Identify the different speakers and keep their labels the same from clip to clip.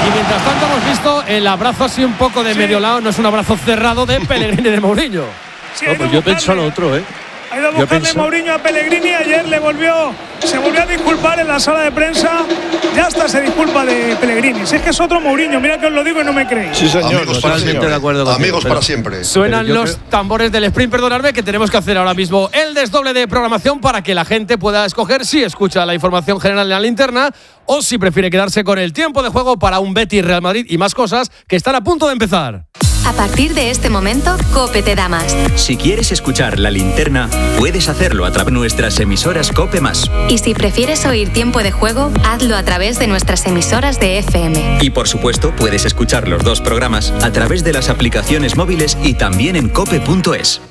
Speaker 1: Y mientras tanto hemos visto el abrazo así un poco de medio lado, no es un abrazo cerrado de Pellegrini y de Mourinho.
Speaker 2: Sí, no, pues yo pienso lo otro,
Speaker 3: Ha ido a buscarle Mourinho a Pellegrini. Ayer se volvió a disculpar en la sala de prensa. Ya hasta se disculpa de Pellegrini. Si es que es otro Mourinho, mira que os lo digo y no me creéis.
Speaker 2: Sí, señor,
Speaker 4: amigos para siempre.
Speaker 2: De acuerdo contigo,
Speaker 4: amigos para siempre.
Speaker 1: Suenan los tambores del sprint, perdonadme, que tenemos que hacer ahora mismo el desdoble de programación para que la gente pueda escoger si escucha la información general en la linterna o si prefiere quedarse con el tiempo de juego para un Betis Real Madrid y más cosas que están a punto de empezar.
Speaker 5: A partir de este momento, COPE te da más.
Speaker 6: Si quieres escuchar la linterna, puedes hacerlo a través de nuestras emisoras COPE+.
Speaker 5: Y si prefieres oír tiempo de juego, hazlo a través de nuestras emisoras de FM.
Speaker 6: Y por supuesto, puedes escuchar los dos programas a través de las aplicaciones móviles y también en cope.es.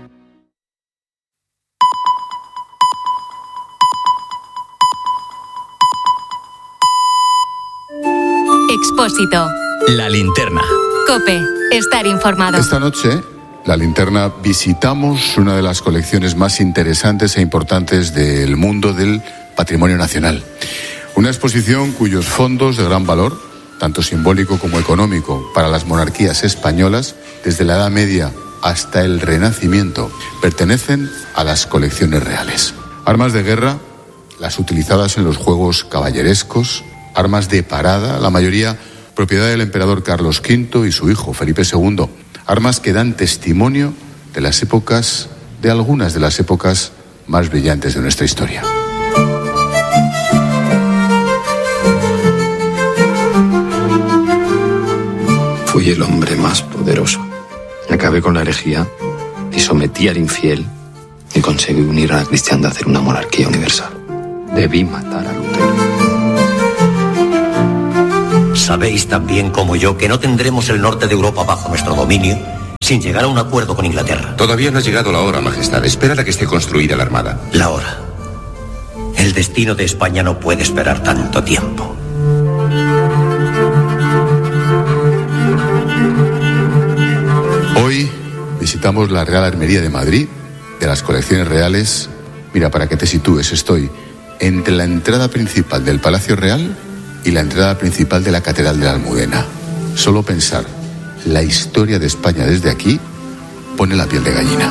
Speaker 5: Expósito.
Speaker 6: La linterna.
Speaker 5: COPE. Estar informado.
Speaker 7: Esta noche, la linterna, visitamos una de las colecciones más interesantes e importantes del mundo del patrimonio nacional. Una exposición cuyos fondos de gran valor, tanto simbólico como económico, para las monarquías españolas, desde la Edad Media hasta el Renacimiento, pertenecen a las colecciones reales. Armas de guerra, las utilizadas en los juegos caballerescos, armas de parada, la mayoría propiedad del emperador Carlos V y su hijo Felipe II, armas que dan testimonio de las épocas, de algunas de las épocas más brillantes de nuestra historia.
Speaker 8: Fui el hombre más poderoso. Acabé con la herejía y sometí al infiel y conseguí unir a la cristiandad en una monarquía universal. Debí matar a Lutero.
Speaker 9: Sabéis tan bien como yo que no tendremos el norte de Europa bajo nuestro dominio sin llegar a un acuerdo con Inglaterra.
Speaker 10: Todavía no ha llegado la hora, Majestad. Espera a que esté construida la armada.
Speaker 9: La hora. El destino de España no puede esperar tanto tiempo.
Speaker 7: Hoy visitamos la Real Armería de Madrid, de las colecciones reales. Mira, para que te sitúes, estoy entre la entrada principal del Palacio Real y la entrada principal de la Catedral de la Almudena. Solo pensar la historia de España desde aquí pone la piel de gallina.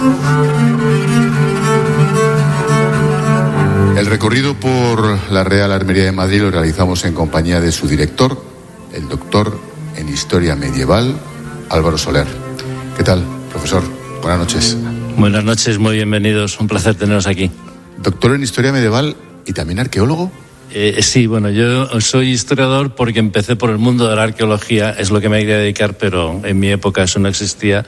Speaker 7: El recorrido por la Real Armería de Madrid lo realizamos en compañía de su director, el doctor en Historia Medieval, Álvaro Soler. ¿Qué tal, profesor? Buenas noches.
Speaker 11: Buenas noches, muy bienvenidos. Un placer teneros aquí.
Speaker 7: Doctor en Historia Medieval y también arqueólogo.
Speaker 11: Sí, bueno, yo soy historiador porque empecé por el mundo de la arqueología, es lo que me quería dedicar, pero en mi época eso no existía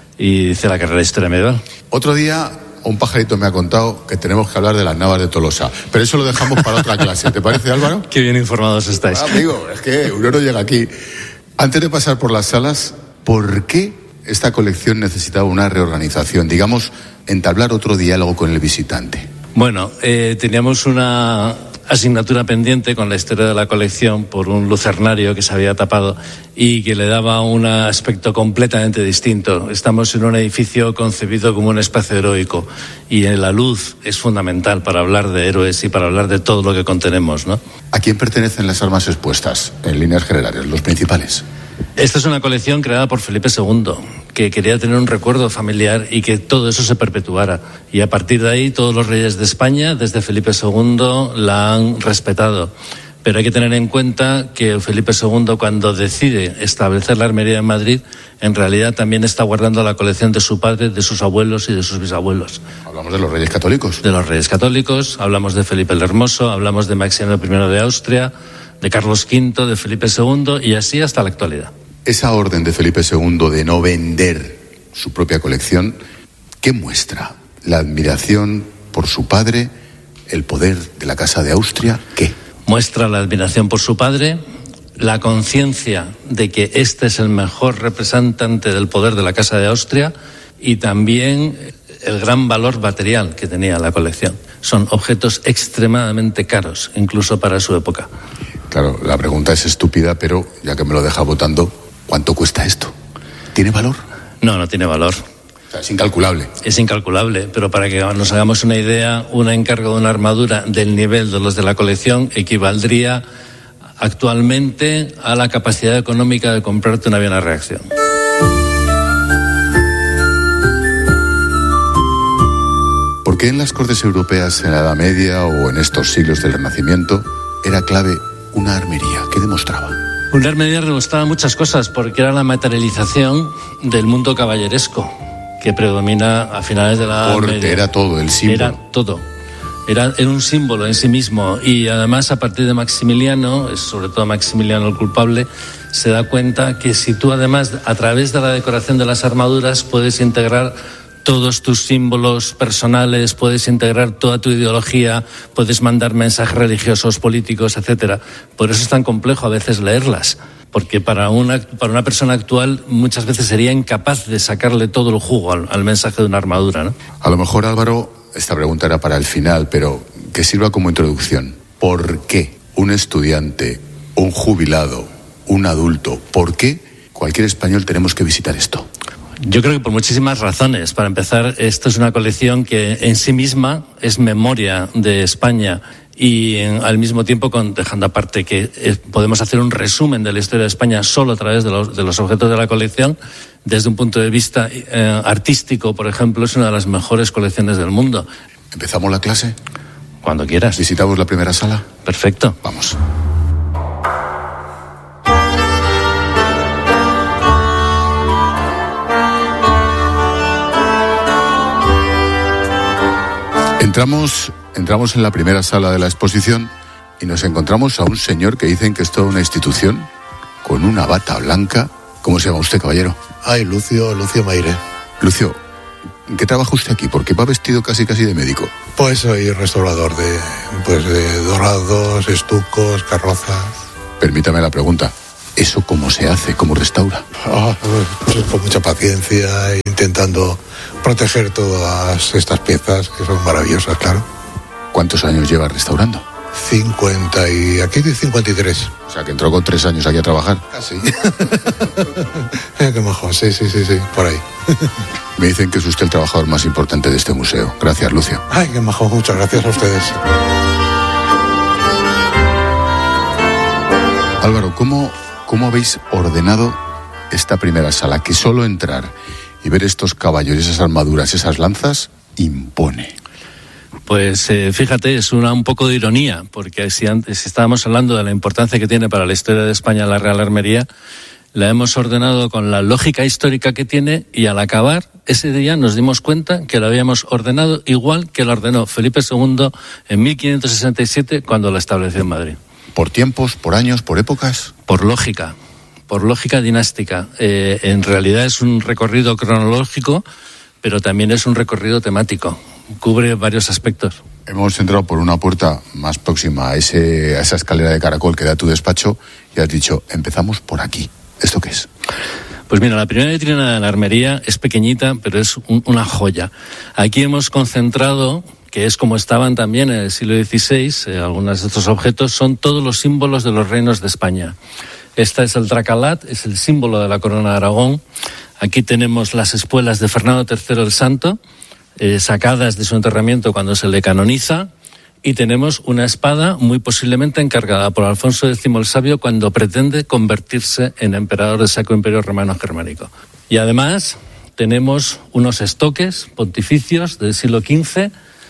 Speaker 11: y hice la carrera de Historia Medieval.
Speaker 7: Otro día un pajarito me ha contado que tenemos que hablar de las Navas de Tolosa, pero eso lo dejamos para otra clase. ¿Te parece, Álvaro?
Speaker 11: Qué bien informados estáis.
Speaker 7: Amigo, es que uno no llega aquí. Antes de pasar por las salas, ¿por qué esta colección necesitaba una reorganización? Digamos, entablar otro diálogo con el visitante.
Speaker 11: Bueno, teníamos una asignatura pendiente con la historia de la colección por un lucernario que se había tapado y que le daba un aspecto completamente distinto. Estamos en un edificio concebido como un espacio heroico y la luz es fundamental para hablar de héroes y para hablar de todo lo que contenemos, ¿no?
Speaker 7: ¿A quién pertenecen las armas expuestas, en líneas generales, los principales?
Speaker 11: Esta es una colección creada por Felipe II, que quería tener un recuerdo familiar y que todo eso se perpetuara. Y a partir de ahí, todos los reyes de España, desde Felipe II, la han respetado. Pero hay que tener en cuenta que Felipe II, cuando decide establecer la Armería en Madrid, en realidad también está guardando la colección de su padre, de sus abuelos y de sus bisabuelos.
Speaker 7: Hablamos de los reyes católicos.
Speaker 11: De los reyes católicos, hablamos de Felipe el Hermoso, hablamos de Maximiano I de Austria, de Carlos V, de Felipe II y así hasta la actualidad.
Speaker 7: Esa orden de Felipe II de no vender su propia colección, ¿qué muestra? ¿La admiración por su padre? ¿El poder de la Casa de Austria? ¿Qué?
Speaker 11: Muestra la admiración por su padre, la conciencia de que este es el mejor representante del poder de la Casa de Austria y también el gran valor material que tenía la colección. Son objetos extremadamente caros, incluso para su época.
Speaker 7: Claro, la pregunta es estúpida, pero ya que me lo deja votando, ¿cuánto cuesta esto? ¿Tiene valor?
Speaker 11: No, no tiene valor.
Speaker 7: O sea, es incalculable.
Speaker 11: Es incalculable, pero para que nos hagamos una idea, un encargo de una armadura del nivel de los de la colección equivaldría actualmente a la capacidad económica de comprarte un avión a reacción.
Speaker 7: ¿Por qué en las cortes europeas en la Edad Media o en estos siglos del Renacimiento era clave una armería? ¿Qué demostraba?
Speaker 11: Una armería demostraba muchas cosas, porque era la materialización del mundo caballeresco que predomina a finales de la Edad Media.
Speaker 7: Era todo, el símbolo.
Speaker 11: Era todo. Era un símbolo en sí mismo, y además a partir de Maximiliano, es sobre todo Maximiliano el culpable, se da cuenta que si tú además a través de la decoración de las armaduras puedes integrar todos tus símbolos personales, puedes integrar toda tu ideología, puedes mandar mensajes religiosos, políticos, etcétera. Por eso es tan complejo a veces leerlas, porque para una persona actual muchas veces sería incapaz de sacarle todo el jugo al mensaje de una armadura, ¿no?
Speaker 7: A lo mejor, Álvaro, esta pregunta era para el final, pero que sirva como introducción. ¿Por qué un estudiante, un jubilado, un adulto, por qué cualquier español tenemos que visitar esto?
Speaker 11: Yo creo que por muchísimas razones. Para empezar, esto es una colección que en sí misma es memoria de España, y al mismo tiempo, dejando aparte que podemos hacer un resumen de la historia de España solo a través de los objetos de la colección, desde un punto de vista artístico, por ejemplo, es una de las mejores colecciones del mundo.
Speaker 7: ¿Empezamos la clase?
Speaker 11: Cuando quieras.
Speaker 7: ¿Visitamos la primera sala?
Speaker 11: Perfecto.
Speaker 7: Vamos. Entramos en la primera sala de la exposición y nos encontramos a un señor que dicen que es toda una institución, con una bata blanca. ¿Cómo se llama usted, caballero?
Speaker 4: Ay, Lucio Maire.
Speaker 7: Lucio, ¿en qué trabaja usted aquí? Porque va vestido casi de médico.
Speaker 4: Pues soy restaurador de dorados, estucos, carrozas.
Speaker 7: Permítame la pregunta. ¿Eso cómo se hace? ¿Cómo restaura?
Speaker 4: Pues con mucha paciencia, intentando proteger todas estas piezas, que son maravillosas, claro.
Speaker 7: ¿Cuántos años lleva restaurando?
Speaker 4: 53.
Speaker 7: O sea, que entró con 3 años aquí a trabajar.
Speaker 4: Casi. Qué majo, sí, por ahí.
Speaker 7: Me dicen que es usted el trabajador más importante de este museo. Gracias, Lucio.
Speaker 4: Ay, qué majo, muchas gracias a ustedes.
Speaker 7: Álvaro, ¿cómo habéis ordenado esta primera sala? Que solo entrar y ver estos caballos, esas armaduras, esas lanzas, impone.
Speaker 11: Pues fíjate, es un poco de ironía, porque si estábamos hablando de la importancia que tiene para la historia de España la Real Armería, la hemos ordenado con la lógica histórica que tiene, y al acabar ese día nos dimos cuenta que la habíamos ordenado igual que la ordenó Felipe II en 1567 cuando la estableció en Madrid.
Speaker 7: ¿Por tiempos, por años, por épocas?
Speaker 11: Por lógica dinástica. En realidad es un recorrido cronológico, pero también es un recorrido temático. Cubre varios aspectos.
Speaker 7: Hemos entrado por una puerta más próxima a esa escalera de caracol que da a tu despacho y has dicho, empezamos por aquí. ¿Esto qué es?
Speaker 11: Pues mira, la primera vitrina de la armería es pequeñita, pero es una joya. Aquí hemos concentrado, que es como estaban también en el siglo XVI, algunos de estos objetos son todos los símbolos de los reinos de España. Esta es el dracalat, es el símbolo de la corona de Aragón. Aquí tenemos las espuelas de Fernando III el Santo, sacadas de su enterramiento cuando se le canoniza, y tenemos una espada muy posiblemente encargada por Alfonso X el Sabio cuando pretende convertirse en emperador del Sacro Imperio Romano Germánico. Y además tenemos unos estoques pontificios del siglo XV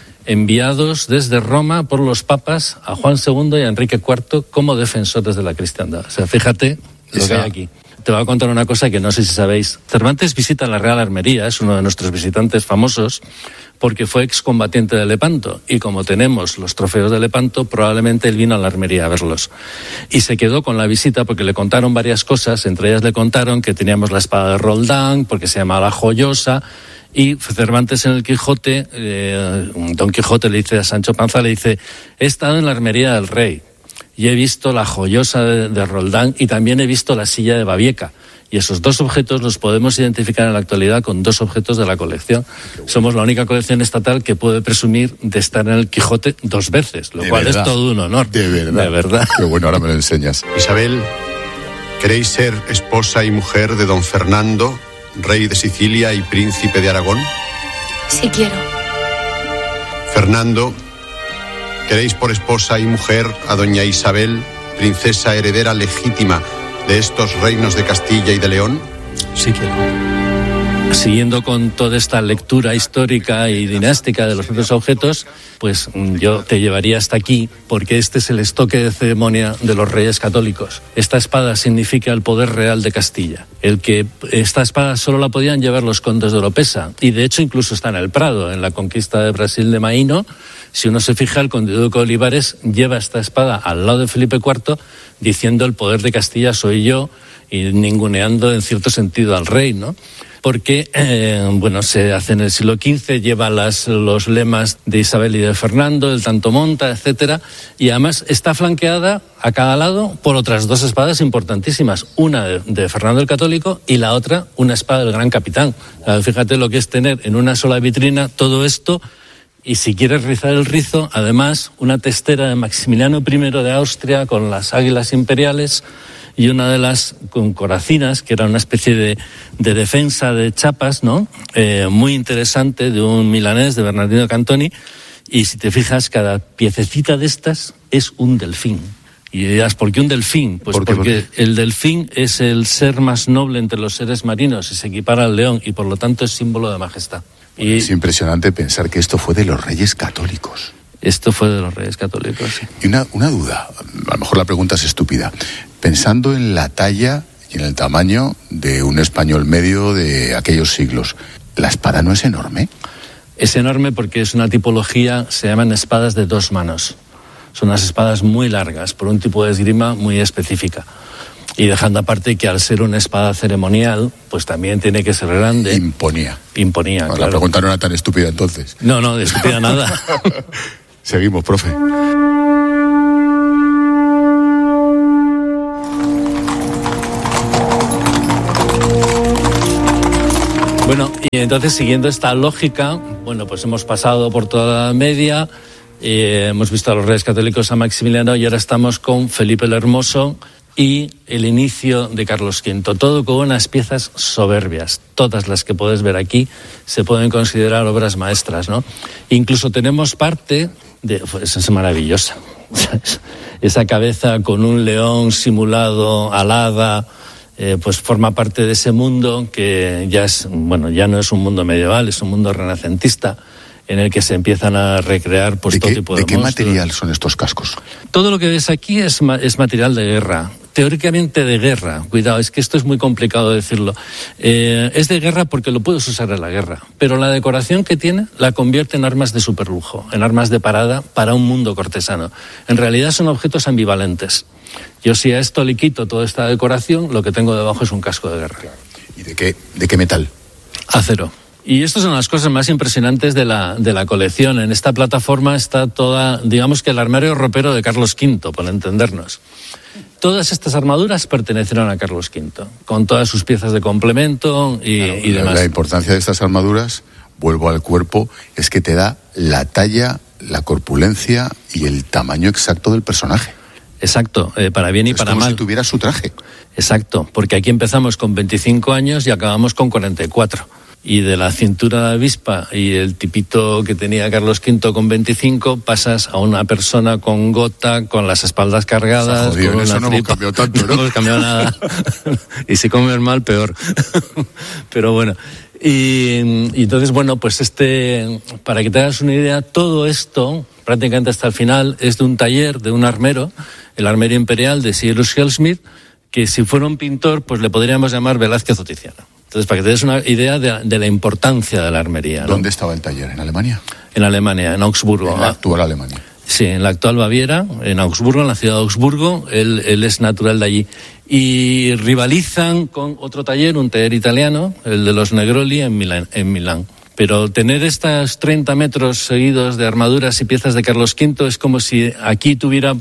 Speaker 11: enviados desde Roma por los papas a Juan II y a Enrique IV como defensores de la cristiandad. O sea, fíjate lo que hay aquí. Te voy a contar una cosa que no sé si sabéis. Cervantes visita la Real Armería, es uno de nuestros visitantes famosos, porque fue excombatiente de Lepanto. Y como tenemos los trofeos de Lepanto, probablemente él vino a la Armería a verlos. Y se quedó con la visita porque le contaron varias cosas. Entre ellas le contaron que teníamos la espada de Roldán, porque se llamaba la Joyosa. Y Cervantes en el Quijote, Don Quijote le dice a Sancho Panza, le dice, he estado en la Armería del Rey y he visto la Joyosa de Roldán y también he visto la silla de Babieca. Y esos dos objetos los podemos identificar en la actualidad con dos objetos de la colección. Somos la única colección estatal que puede presumir de estar en el Quijote 2 veces, lo cual es todo un honor.
Speaker 7: De verdad. Qué bueno, ahora me lo enseñas.
Speaker 12: Isabel, ¿queréis ser esposa y mujer de don Fernando, rey de Sicilia y príncipe de Aragón?
Speaker 13: Sí quiero.
Speaker 12: Fernando, ¿queréis por esposa y mujer a doña Isabel, princesa heredera legítima de estos reinos de Castilla y de León?
Speaker 11: Sí quiero. Siguiendo con toda esta lectura histórica y dinástica de los propios objetos, pues yo te llevaría hasta aquí, porque este es el estoque de ceremonia de los reyes católicos. Esta espada significa el poder real de Castilla. Esta espada solo la podían llevar los condes de Oropesa, y de hecho incluso está en el Prado, en la conquista de Brasil de Maíno. Si uno se fija, el conde duque de Olivares lleva esta espada al lado de Felipe IV, diciendo el poder de Castilla soy yo, y ninguneando en cierto sentido al rey, ¿no? Porque, se hace en el siglo XV, lleva los lemas de Isabel y de Fernando, el tanto monta, etcétera, y además está flanqueada a cada lado por otras dos espadas importantísimas, una de Fernando el Católico y la otra una espada del Gran Capitán. Fíjate lo que es tener en una sola vitrina todo esto, y si quieres rizar el rizo, además una testera de Maximiliano I de Austria con las águilas imperiales, y una de las con coracinas, que era una especie de defensa de chapas, ¿no? Muy interesante, de un milanés, de Bernardino Cantoni, y si te fijas, cada piececita de estas es un delfín. Y dirás, ¿por qué un delfín? Pues porque el delfín es el ser más noble entre los seres marinos y se equipara al león, y por lo tanto es símbolo de majestad. Y
Speaker 7: es impresionante pensar que esto fue de los reyes católicos.
Speaker 11: Esto fue de los reyes católicos, sí.
Speaker 7: Y una duda, a lo mejor la pregunta es estúpida. Pensando en la talla y en el tamaño de un español medio de aquellos siglos, ¿la espada no es enorme?
Speaker 11: Es enorme porque es una tipología, se llaman espadas de 2 manos. Son unas espadas muy largas, por un tipo de esgrima muy específica. Y dejando aparte que al ser una espada ceremonial, pues también tiene que ser grande.
Speaker 7: Imponía,
Speaker 11: claro.
Speaker 7: La pregunta no era tan estúpida entonces.
Speaker 11: No, de estúpida nada.
Speaker 7: Seguimos, profe.
Speaker 11: Bueno, y entonces siguiendo esta lógica, pues hemos pasado por toda la Edad Media, hemos visto a los reyes católicos, a Maximiliano, y ahora estamos con Felipe el Hermoso y el inicio de Carlos V. Todo con unas piezas soberbias. Todas las que puedes ver aquí se pueden considerar obras maestras, ¿no? Incluso tenemos parte pues es maravillosa. Esa cabeza con un león simulado alada, pues forma parte de ese mundo que ya no es un mundo medieval, es un mundo renacentista, en el que se empiezan a recrear pues todo tipo de
Speaker 7: ¿De qué
Speaker 11: monstruos.
Speaker 7: material son estos cascos?
Speaker 11: Todo lo que ves aquí es material de guerra. Teóricamente de guerra, cuidado, es que esto es muy complicado decirlo. Es de guerra porque lo puedes usar en la guerra, pero la decoración que tiene la convierte en armas de superlujo, en armas de parada para un mundo cortesano. En realidad son objetos ambivalentes. Yo si a esto le quito toda esta decoración, lo que tengo debajo es un casco de guerra.
Speaker 7: ¿Y de qué metal?
Speaker 11: Acero. Y estas son las cosas más impresionantes de la colección. En esta plataforma está toda, digamos que el armario ropero de Carlos V, por entendernos. Todas estas armaduras pertenecieron a Carlos V, con todas sus piezas de complemento y demás.
Speaker 7: La importancia de estas armaduras, vuelvo al cuerpo, es que te da la talla, la corpulencia y el tamaño exacto del personaje.
Speaker 11: Exacto, para bien y para mal.
Speaker 7: Es como si tuviera su traje.
Speaker 11: Exacto, porque aquí empezamos con 25 años y acabamos con 44. Y de la cintura de avispa y el tipito que tenía Carlos V con 25 pasas a una persona con gota, con las espaldas cargadas.
Speaker 7: Jodido,
Speaker 11: con
Speaker 7: eso no hemos cambiado tanto, ¿no?
Speaker 11: No hemos cambiado nada. Y si comes mal, peor. Pero bueno. Y entonces, pues para que te hagas una idea, todo esto, prácticamente hasta el final, es de un taller de un armero, el armero imperial de Cyrus Hellsmith, que si fuera un pintor, pues le podríamos llamar Velázquez o Tiziano. Entonces, para que te des una idea de la importancia de la armería, ¿no?
Speaker 7: ¿Dónde estaba el taller? ¿En Alemania?
Speaker 11: En Alemania, en Augsburgo.
Speaker 7: En la actual Alemania.
Speaker 11: Sí, en la actual Baviera, en Augsburgo, en la ciudad de Augsburgo. Él es natural de allí. Y rivalizan con otro taller, un taller italiano, el de los Negroli en Milán. Pero tener estos 30 metros seguidos de armaduras y piezas de Carlos V es como si aquí tuviera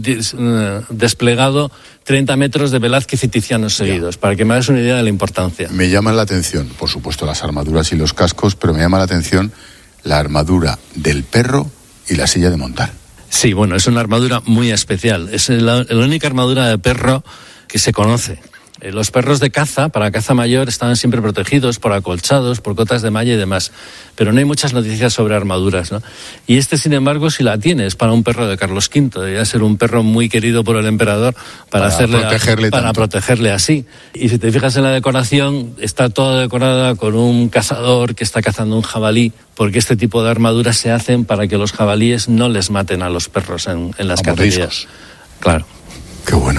Speaker 11: desplegado 30 metros de Velázquez y Tiziano seguidos, para que me hagas una idea de la importancia.
Speaker 7: Me llaman la atención, por supuesto, las armaduras y los cascos, pero me llama la atención la armadura del perro y la silla de montar.
Speaker 11: Sí, bueno, es una armadura muy especial. Es la única armadura de perro que se conoce. Los perros de caza, para caza mayor, estaban siempre protegidos por acolchados, por cotas de malla y demás. Pero no hay muchas noticias sobre armaduras, ¿no? Y sin embargo, sí la tiene. Es para un perro de Carlos V. Debería ser un perro muy querido por el emperador para protegerle así. Y si te fijas en la decoración, está toda decorada con un cazador que está cazando un jabalí, porque este tipo de armaduras se hacen para que los jabalíes no les maten a los perros en las cacerías. Claro.
Speaker 7: Qué bueno.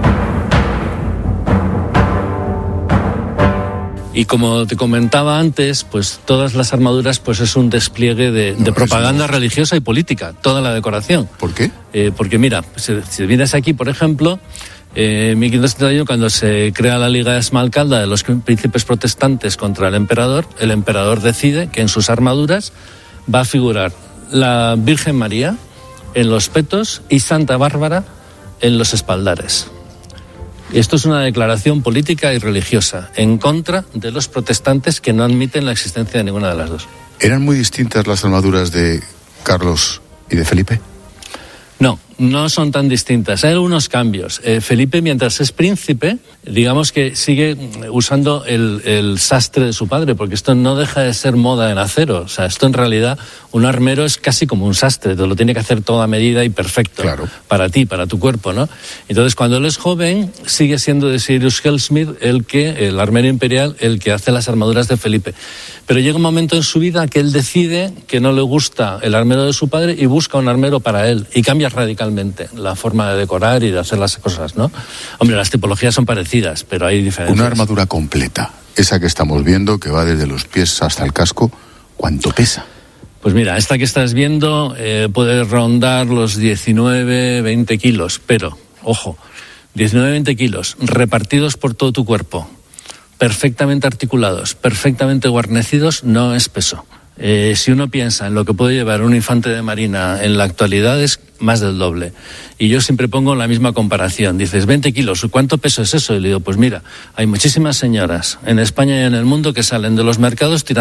Speaker 11: Y como te comentaba antes, pues todas las armaduras pues es un despliegue de propaganda religiosa y política, toda la decoración.
Speaker 7: ¿Por qué?
Speaker 11: Porque mira, si vienes aquí, por ejemplo, en 1571, cuando se crea la Liga de Esmalcalda de los príncipes protestantes contra el emperador decide que en sus armaduras va a figurar la Virgen María en los petos y Santa Bárbara en los espaldares. Esto es una declaración política y religiosa en contra de los protestantes que no admiten la existencia de ninguna de las dos.
Speaker 7: ¿Eran muy distintas las armaduras de Carlos y de Felipe?
Speaker 11: No son tan distintas. Hay algunos cambios. Felipe, mientras es príncipe, digamos que sigue usando el sastre de su padre, porque esto no deja de ser moda en acero. O sea, esto en realidad, un armero es casi como un sastre, te lo tiene que hacer toda medida y perfecto.
Speaker 7: Claro.
Speaker 11: Para ti, para tu cuerpo, ¿no? Entonces, cuando él es joven, sigue siendo de Cyrus Hellsmith el armero imperial, el que hace las armaduras de Felipe. Pero llega un momento en su vida que él decide que no le gusta el armero de su padre y busca un armero para él, y cambia radicalmente la forma de decorar y de hacer las cosas, ¿no? Hombre, las tipologías son parecidas, pero hay diferencias.
Speaker 7: Una armadura completa, esa que estamos viendo, que va desde los pies hasta el casco, ¿cuánto pesa?
Speaker 11: Pues mira, esta que estás viendo puede rondar los 19-20 kilos, pero, ojo, 19-20 kilos repartidos por todo tu cuerpo, perfectamente articulados, perfectamente guarnecidos, no es peso. Si uno piensa en lo que puede llevar un infante de marina en la actualidad, es más del doble. Y yo siempre pongo la misma comparación. Dices, 20 kilos, ¿cuánto peso es eso? Y le digo, pues mira, hay muchísimas señoras en España y en el mundo que salen de los mercados tirando